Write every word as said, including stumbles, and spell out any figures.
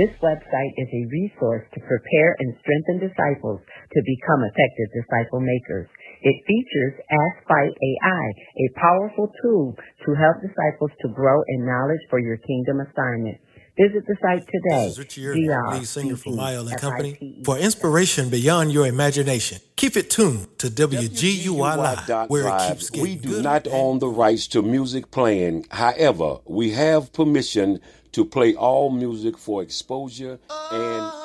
This website is a resource to prepare and strengthen disciples to become effective disciple makers. It features Ask Fight A I, a powerful tool to help disciples to grow in knowledge for your kingdom assignment. Visit the site today. This is Richie Irving, lead singer for Mile and Company. For inspiration beyond your imagination, keep it tuned to W G U I Live, where it keeps getting We do gooder not and own the rights to music playing. However, we have permission to play all music for exposure and